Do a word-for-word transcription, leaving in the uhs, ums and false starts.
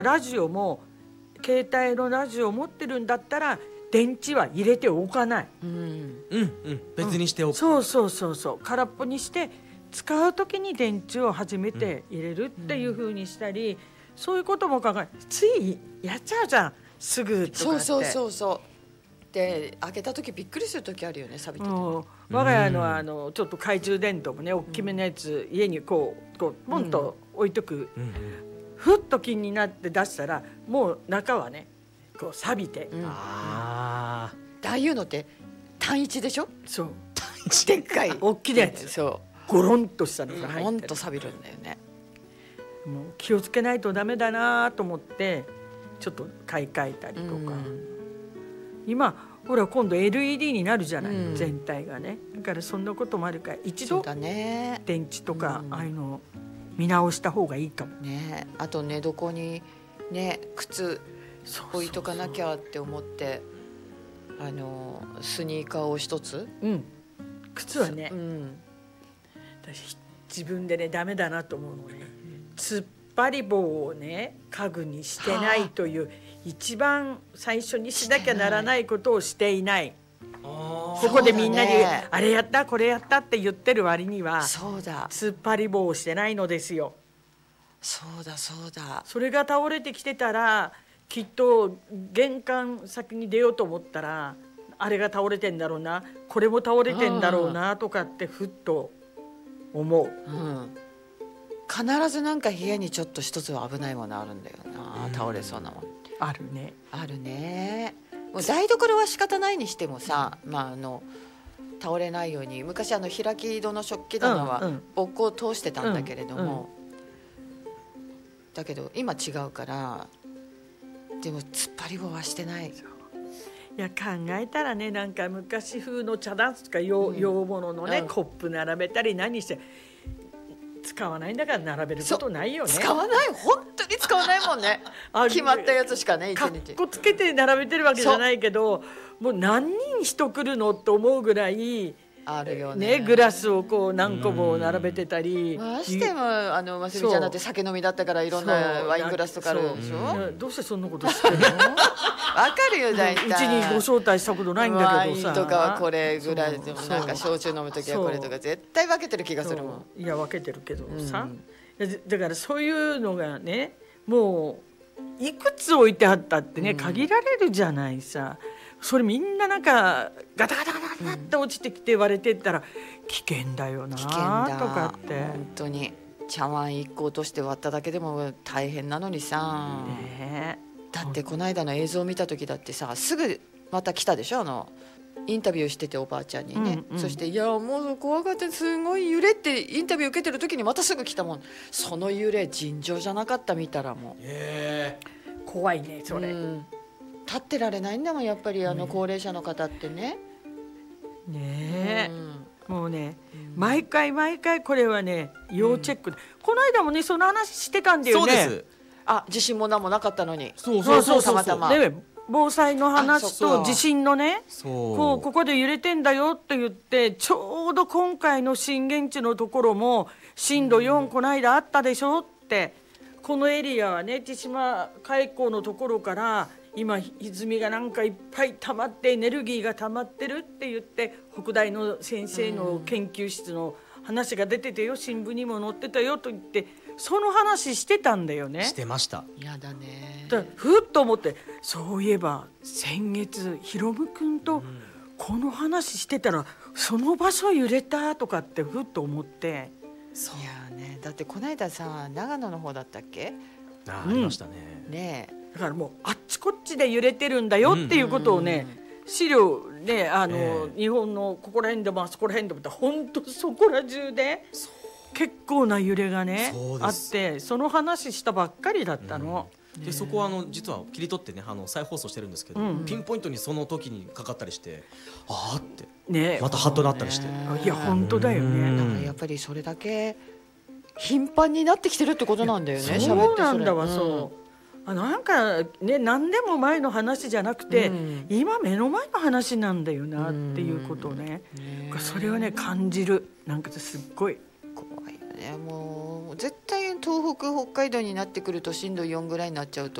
ラジオも携帯のラジオを持ってるんだったら電池は入れておかない、 うんうんうん、別にしておく、 うん、そうそうそうそう空っぽにして使う時に電池を初めて入れるっていう風にしたり、うん、そういうことも考えついやっちゃうじゃんすぐとかって。 そうそうそうそうで開けた時びっくりする時あるよね錆びてて、うん、 我が家のあのちょっと懐中電灯もね大きめのやつ、うん、家にこうこうポンと置いとく、うん、ふっと気になって出したらもう中はねこう錆びて、うん、 あああいうのって単一でしょ。 そうでっかい大きなやつ、 そうゴロンとしたのが入ってる、 ゴロンと錆びるんだよね。 もう気をつけないとダメだなと思ってちょっと買い替えたりとか、うん、今ほら今度 エルイーディー になるじゃない、うん、全体がね。だからそんなこともあるから一度電池とかああいうの見直した方がいいかもね。あと寝床にね靴置いとかなきゃって思ってあのスニーカーを一つ、 うん、靴はね、うん、私自分でねダメだなと思うのね、突っ張り棒をね家具にしてないという一番最初にしなきゃならないことをしていない。ここでみんなに、ね、あれやったこれやったって言ってる割にはそうだ突っ張り棒をしてないのですよ。 そうだそうだ。 それが倒れてきてたらきっと玄関先に出ようと思ったらあれが倒れてんだろうなこれも倒れてんだろうなとかってふっと思う、うん、 必ずなんか部屋にちょっと一つは危ないものあるんだよな、うん、倒れそうなものあるねあるね。もう台所は仕方ないにしてもさ、まあ、あの倒れないように昔あの開き戸の食器棚はボッコを通してたんだけれども、うんうんうん、だけど今違うからでも突っ張り棒はしてない。いや考えたらねなんか昔風の茶壇とか洋、うん、洋物のね、うん、コップ並べたり何して使わないんだから並べることないよね。 使わない本当に使わないもんね決まったやつしかね。 かっこつけて並べてるわけじゃないけどもう何人人来るのと思うぐらいあるよね。 ねグラスをこう何個も並べてたりましてもあのますみちゃんだって酒飲みだったからいろんなワイングラスとかあるでしょ。 どうしてそんなこと知ってるのわかるよ大体。 うちにご招待したことないんだけどさ。ワインとかはこれぐらいでもなんか焼酎飲むときはこれとか絶対分けてる気がするもん。 いや分けてるけどさ、うん、だからそういうのがねもういくつ置いてあったってね、うん、限られるじゃないさ。それみんななんかガタガタガタガタって落ちてきて割れてったら危険だよなとかって。 本当に茶碗一個落として割っただけでも大変なのにさ、ね、だってこの間の映像を見た時だってさすぐまた来たでしょ。あのインタビューしてておばあちゃんにね、うんうん、そしていやもう怖がってすごい揺れってインタビュー受けてる時にまたすぐ来たもん。その揺れ尋常じゃなかった見たらもう、 えー、怖いねそれ、うん、 立ってられないんだもんやっぱりあの高齢者の方ってね。 ねえ、うん、もうね、うん、毎回毎回これはね要チェックで、うん、この間もねその話してたんだよね。 そうです。あ地震も何もなかったのに。 そうそうそうそう。たまたまで防災の話と地震のねこうここで揺れてんだよって言ってちょうど今回の震源地のところも震度よん、うん、この間あったでしょって。このエリアはね千島海溝のところから今歪みがなんかいっぱい溜まってエネルギーが溜まってるって言って北大の先生の研究室の話が出ててよ新聞にも載ってたよと言ってその話してたんだよね。 してました。 やだね。 だふっと思ってそういえば先月ひろむくんとこの話してたらその場所揺れたとかってふっと思って。 そういやねだってこの間さ長野の方だったっけ。 あ、うん、ありましたね。 ねだからもうあっちこっちで揺れてるんだよっていうことをね、うん、資料ねあの、えー、日本のここら辺でもあそこら辺でもって本当そこら中で結構な揺れがねあってその話したばっかりだったの、 うん、でそこはあの実は切り取ってねあの再放送してるんですけど、うん、ピンポイントにその時にかかったりしてあーって、ね、またハッとなったりして、ね、 いや本当だよね。 だからやっぱりそれだけ頻繁になってきてるってことなんだよね。 そうなんだわ、そう、うんあなんかね何でも前の話じゃなくて、うん、今目の前の話なんだよなっていうことをね、うん、それをね感じるなんかすっごい怖いよね、もう絶対東北北海道になってくると震度よんぐらいになっちゃうと